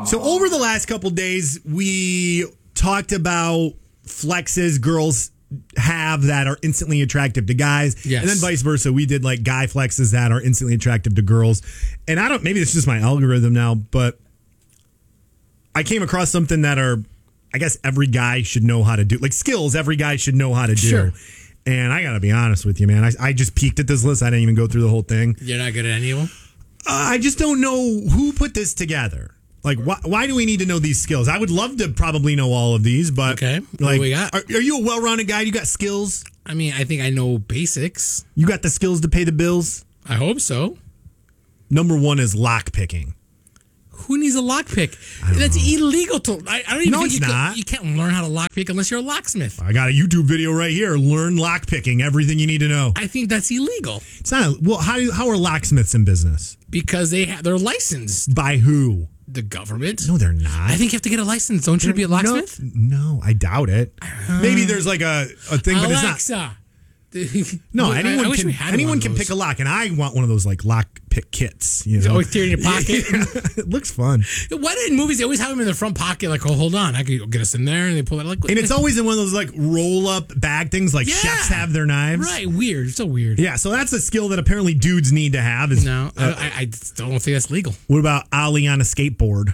So over the last couple days, we talked about flexes girls have that are instantly attractive to guys. Yes. And then vice versa. We did like guy flexes that are instantly attractive to girls. And maybe it's just my algorithm now, but I came across something that I guess every guy should know how to do. Like skills every guy should know how to do. Sure. And I got to be honest with you, man. I just peeked at this list. I didn't even go through the whole thing. You're not good at any of them? I just don't know who put this together. Like, why do we need to know these skills? I would love to probably know all of these, but okay. What like, do we got? Are you a well-rounded guy? You got skills? I mean, I think I know basics. You got the skills to pay the bills? I hope so. Number one is lock picking. Who needs a lockpick? That's illegal to. I don't even think not. You can't learn how to lockpick unless you're a locksmith. I got a YouTube video right here. Learn lock picking. Everything you need to know. I think that's illegal. It's not. Well, how are locksmiths in business? Because they're licensed. By who? The government. No, they're not. I think you have to get a license. Don't you to be a locksmith? No, I doubt it. Maybe there's like a thing, but it's not. Alexa. No, I wish we had anyone one can of pick a lock, and I want one of those like lock pick kits. You know, always tear in your pocket. It looks fun. Why do in movies they always have them in their front pocket? Like, oh, hold on, I could get us in there, and they pull it like. And it's always in one of those like roll up bag things, like chefs have their knives. Right, weird, so weird. Yeah, so that's a skill that apparently dudes need to have. No, I don't think that's legal. What about ollie on a skateboard?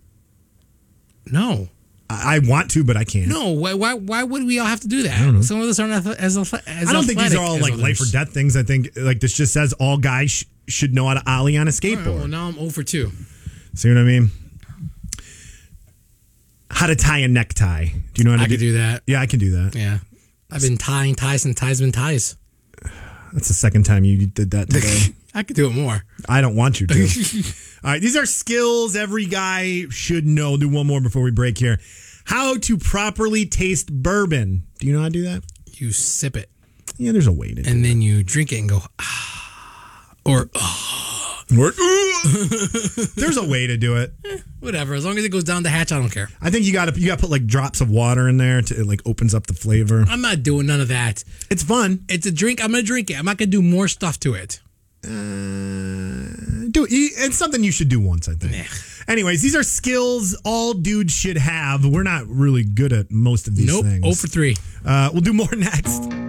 No. I want to, but I can't. No, why would we all have to do that? I don't know. Some of us aren't as I don't think these are all like life or death things. I think like this just says all guys should know how to ollie on a skateboard. Right, well, now I'm 0 for 2. See what I mean? How to tie a necktie. Do you know how to I could do that. Yeah, I can do that. Yeah. I've been tying ties and ties been ties. That's the second time you did that today. I could do it more. I don't want you to. All right, these are skills every guy should know. Do one more before we break here. How to properly taste bourbon. Do you know how to do that? You sip it. Yeah, there's a way to do it. And then you drink it and go, ah. Or, ah. There's a way to do it. Whatever. As long as it goes down the hatch, I don't care. I think you got to put like drops of water in there to it like opens up the flavor. I'm not doing none of that. It's fun. It's a drink. I'm going to drink it. I'm not going to do more stuff to it. It's something you should do once, I think. Nah. Anyways, these are skills all dudes should have. We're not really good at most of these things. Nope, 0 for 3. We'll do more next.